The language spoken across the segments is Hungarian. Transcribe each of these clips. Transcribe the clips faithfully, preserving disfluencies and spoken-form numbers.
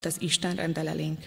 az Isten rendel elénk.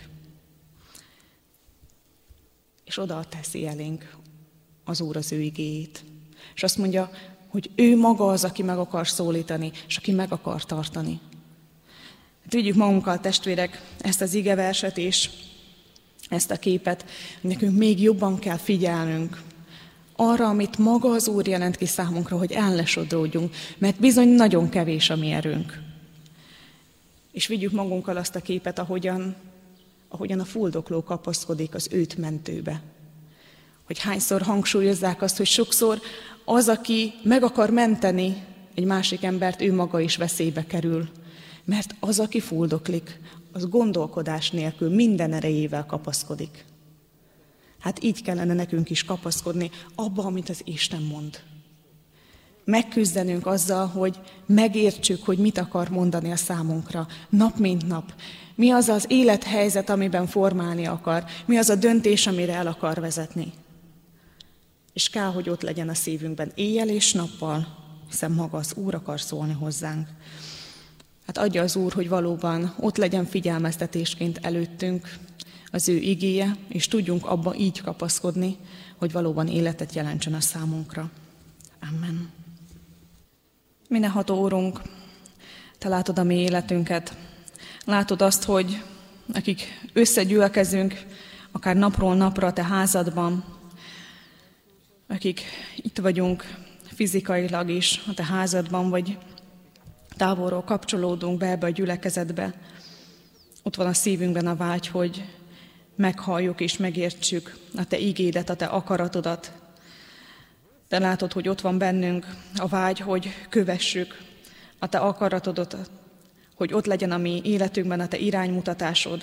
És oda teszi elénk az Úr az ő igéjét. És azt mondja, hogy ő maga az, aki meg akar szólítani, és aki meg akar tartani. Vigyük magunkkal, testvérek, ezt az igeverset és ezt a képet, hogy nekünk még jobban kell figyelnünk arra, amit maga az Úr jelent ki számunkra, hogy ellesodródjunk, mert bizony nagyon kevés a mi erőnk. És vigyük magunkkal azt a képet, ahogyan, ahogyan a fuldokló kapaszkodik az őt mentőbe. Hogy hányszor hangsúlyozzák azt, hogy sokszor az, aki meg akar menteni egy másik embert, ő maga is veszélybe kerül. Mert az, aki fuldoklik, az gondolkodás nélkül minden erejével kapaszkodik. Hát így kellene nekünk is kapaszkodni abba, amit az Isten mond. Megküzdenünk azzal, hogy megértsük, hogy mit akar mondani a számunkra, nap mint nap. Mi az az élethelyzet, amiben formálni akar, mi az a döntés, amire el akar vezetni. És kell, hogy ott legyen a szívünkben éjjel és nappal, hiszen maga az Úr akar szólni hozzánk. Hát adja az Úr, hogy valóban ott legyen figyelmeztetésként előttünk az ő igéje, és tudjunk abba így kapaszkodni, hogy valóban életet jelentsen a számunkra. Amen. Mindenható Úrunk, Te látod a mi életünket. Látod azt, hogy akik összegyűlkezünk, akár napról napra a Te házadban, akik itt vagyunk fizikailag is a Te házadban, vagy távolról kapcsolódunk be ebbe a gyülekezetbe, ott van a szívünkben a vágy, hogy meghalljuk és megértsük a Te igédet, a Te akaratodat. Te látod, hogy ott van bennünk a vágy, hogy kövessük a Te akaratodat, hogy ott legyen a mi életünkben a Te iránymutatásod.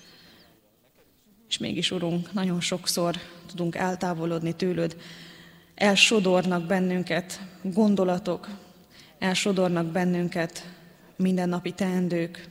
És mégis, Urunk, nagyon sokszor tudunk eltávolodni tőled, elsodornak bennünket gondolatok, elsodornak bennünket mindennapi teendők,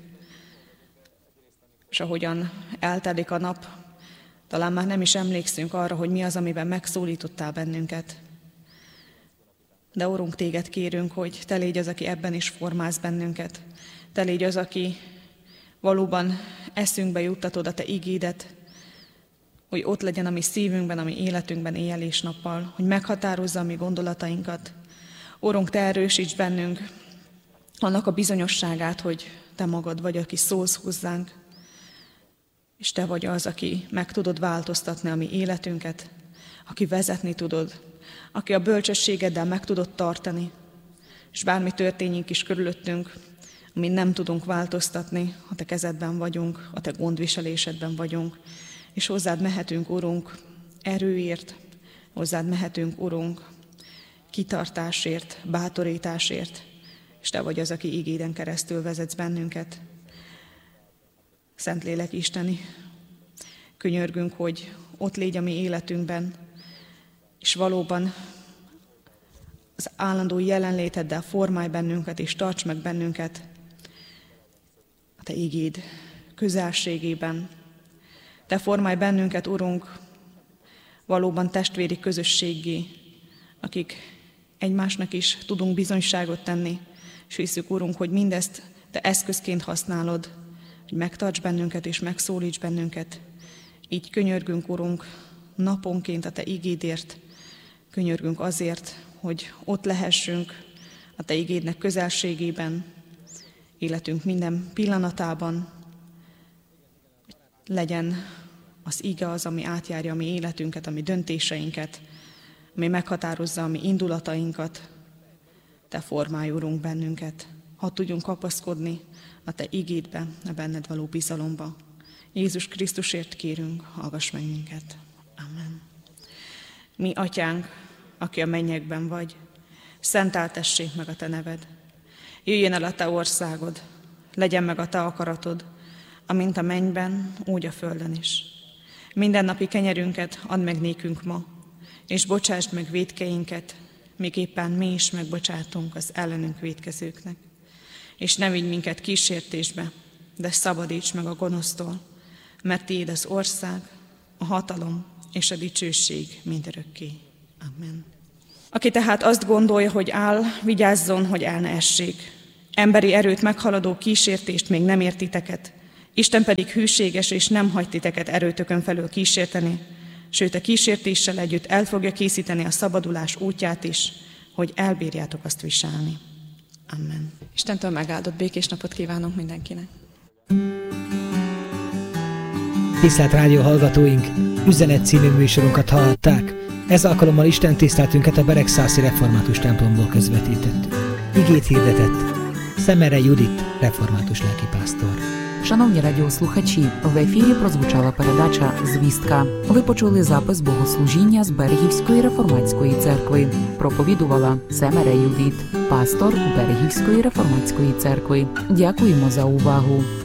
és ahogyan eltelik a nap, talán már nem is emlékszünk arra, hogy mi az, amiben megszólítottál bennünket. De Urunk, Téged kérünk, hogy Te légy az, aki ebben is formálsz bennünket. Te légy az, aki valóban eszünkbe juttatod a Te igédet, hogy ott legyen a mi szívünkben, a mi életünkben éjjel és nappal, hogy meghatározza a mi gondolatainkat. Urunk, Te erősíts bennünk annak a bizonyosságát, hogy Te magad vagy, aki szólsz hozzánk, és Te vagy az, aki meg tudod változtatni a mi életünket, aki vezetni tudod, aki a bölcsességeddel meg tudod tartani, és bármi történjünk is körülöttünk, amin nem tudunk változtatni, a Te kezedben vagyunk, a Te gondviselésedben vagyunk, és hozzád mehetünk, Urunk, erőért, hozzád mehetünk, Urunk, kitartásért, bátorításért, és Te vagy az, aki igéden keresztül vezetsz bennünket. Szentlélek Isteni, könyörgünk, hogy ott légy a mi életünkben, és valóban az állandó jelenléteddel formálj bennünket, és tarts meg bennünket a Te igéd közelségében. Te formálj bennünket, Urunk, valóban testvéri közösséggé, akik egymásnak is tudunk bizonyságot tenni, és hiszük, Urunk, hogy mindezt Te eszközként használod, hogy megtarts bennünket és megszólíts bennünket. Így könyörgünk, Urunk, naponként a Te igédért, könyörgünk azért, hogy ott lehessünk a Te igédnek közelségében, életünk minden pillanatában, legyen az ige az, ami átjárja a mi életünket, a mi döntéseinket, ami meghatározza a mi indulatainkat. Te formálj, Urunk, bennünket, ha tudjunk kapaszkodni a Te igédbe, a benned való bizalomba. Jézus Krisztusért kérünk, hallgass meg minket. Amen. Mi, Atyánk, aki a mennyekben vagy, szenteltessék meg a Te neved. Jöjjön el a Te országod, legyen meg a Te akaratod, amint a mennyben, úgy a földön is. Mindennapi kenyerünket add meg nékünk ma, és bocsásd meg vétkeinket, miképpen mi is megbocsátunk az ellenünk vétkezőknek. És ne vigy minket kísértésbe, de szabadíts meg a gonosztól, mert Tiéd az ország, a hatalom és a dicsőség mindörökké. Amen. Aki tehát azt gondolja, hogy áll, vigyázzon, hogy el ne essék. Emberi erőt meghaladó kísértést még nem ért titeket, Isten pedig hűséges, és nem hagy titeket erőtökön felül kísérteni, sőt a kísértéssel együtt el fogja készíteni a szabadulás útját is, hogy elbírjátok azt viselni. Amen. Istentől megáldott békés napot kívánunk mindenkinek. Tisztelt rádió hallgatóink, Üzenet című műsorunkat hallhatták. Ez alkalommal Isten tiszteletünket a Beregszászi Református templomból közvetítettük. Igét hirdetett Szemere Judit, református lelkipásztor. Шановні радіослухачі, в ефірі прозвучала передача «Звістка». Ви почули запис богослужіння з Берегівської реформатської церкви. Проповідувала Семере Юдит, пастор Берегівської реформатської церкви. Дякуємо за увагу.